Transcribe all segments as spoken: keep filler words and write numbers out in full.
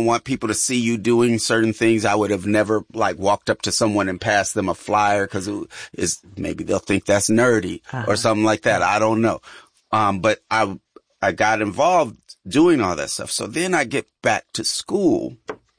don't want people to see you doing certain things. I would have never like walked up to someone and passed them a flyer because it is maybe they'll think that's nerdy uh-huh. or something like that. I don't know. Um, but I, I got involved doing all that stuff. So then I get back to school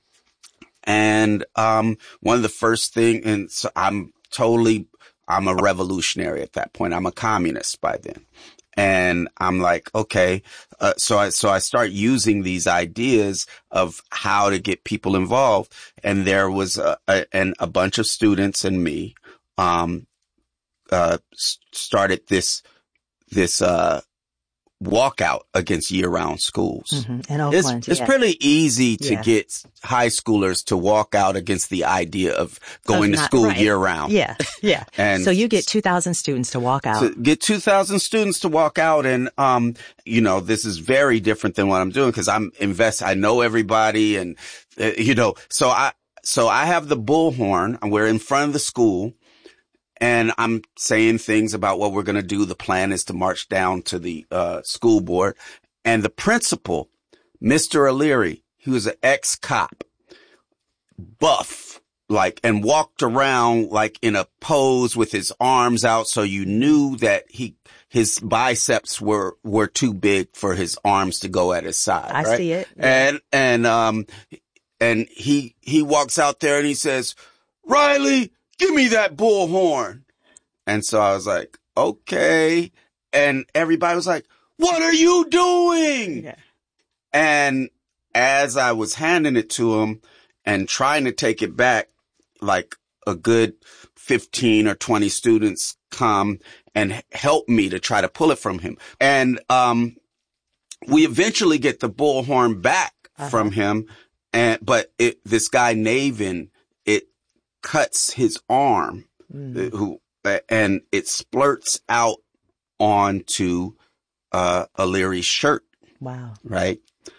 and, um, one of the first thing, and so I'm totally, I'm a revolutionary at that point. I'm a communist by then. And I'm like, okay, uh, so I, so I start using these ideas of how to get people involved. And there was a, a, and a bunch of students and me, um, uh, started this, this, uh, walkout against year-round schools. Mm-hmm. In Oakland, it's, it's yeah. pretty easy to yeah. get high schoolers to walk out against the idea of going of to not, school right. year-round. Yeah, yeah. And so you get two thousand students to walk out. To get two thousand students to walk out, and um, you know, this is very different than what I'm doing because I'm invest. I know everybody, and uh, you know, so I so I have the bullhorn, and we're in front of the school. And I'm saying things about what we're going to do. The plan is to march down to the uh school board. And the principal, Mister O'Leary, he was an ex-cop, buff, like, and walked around like in a pose with his arms out. So you knew that he, his biceps were, were too big for his arms to go at his side. I right? see it. Yeah. And, and, um, and he, he walks out there and he says, Riley, give me that bullhorn. And so I was like, okay. And everybody was like, what are you doing? Yeah. And as I was handing it to him and trying to take it back, like a good fifteen or twenty students come and help me to try to pull it from him. And, um, we eventually get the bullhorn back uh-huh. from him. And, but it, this guy, Navin, it cuts his arm, mm. who, and it splurts out onto, uh, O'Leary's shirt. Wow. Right.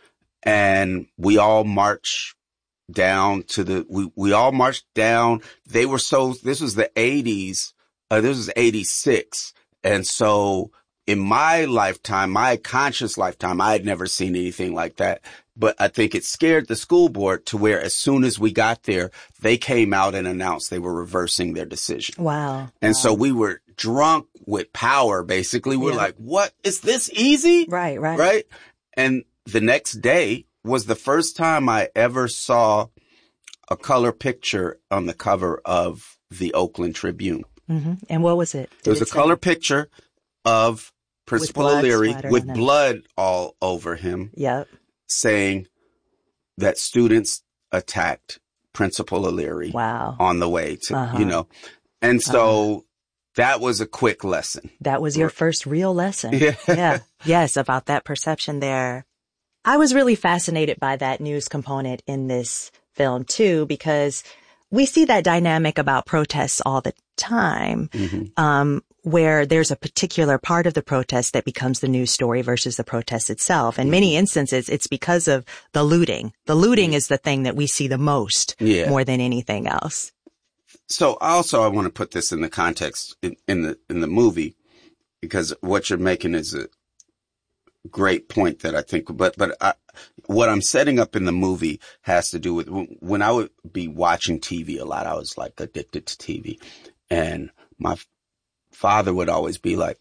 And we all march down to the, we, we all marched down. They were so, this was the eighties. Uh, this was eighty-six. And so in my lifetime, my conscious lifetime, I had never seen anything like that. But I think it scared the school board to where as soon as we got there, they came out and announced they were reversing their decision. Wow. And wow. so we were drunk with power, basically. We're yeah. like, what? Is this easy? Right, right. Right? And the next day was the first time I ever saw a color picture on the cover of the Oakland Tribune. Mm-hmm. And what was it? Did It was it a say? color picture of Principal with O'Leary with him. blood all over him. Yep. Saying that students attacked Principal O'Leary wow. on the way to, uh-huh. you know, and so uh-huh. that was a quick lesson. That was your first real lesson. Yeah. yeah. Yes, about that perception there. I was really fascinated by that news component in this film too, because we see that dynamic about protests all the time, mm-hmm. um, where there's a particular part of the protest that becomes the news story versus the protest itself. In mm-hmm. many instances, it's because of the looting. The looting mm-hmm. is the thing that we see the most yeah. more than anything else. So also I want to put this in the context in, in the, in the movie, because what you're making is a great point that I think, but, but I, what I'm setting up in the movie has to do with when I would be watching T V a lot. I was like addicted to T V, and my father would always be like,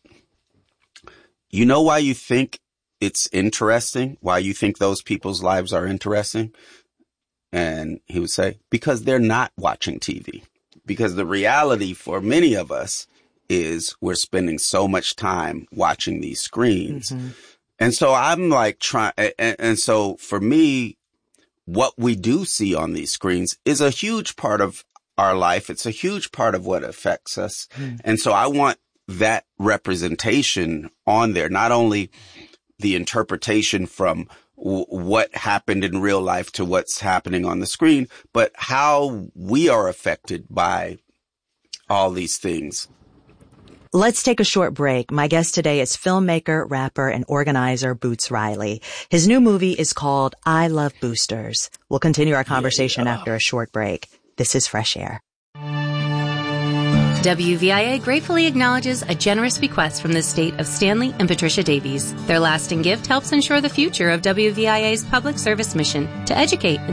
you know why you think it's interesting? Why you think those people's lives are interesting? And he would say, because they're not watching T V. Because the reality for many of us is we're spending so much time watching these screens. Mm-hmm. And so I'm like trying, and, and so for me, what we do see on these screens is a huge part of our life. It's a huge part of what affects us. Mm. And so I want that representation on there, not only the interpretation from w- what happened in real life to what's happening on the screen, but how we are affected by all these things. Let's take a short break. My guest today is filmmaker, rapper, and organizer Boots Riley. His new movie is called I Love Boosters. We'll continue our conversation yeah, yeah. after a short break. This is Fresh Air. W V I A gratefully acknowledges a generous bequest from the state of Stanley and Patricia Davies. Their lasting gift helps ensure the future of W V I A's public service mission to educate